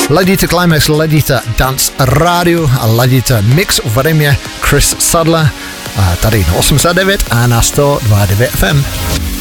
Ladíte Climax, ladíte Dance Radio a ladíte Mix, vede mě Chris Sadler tady na 89 a na 102.9 FM.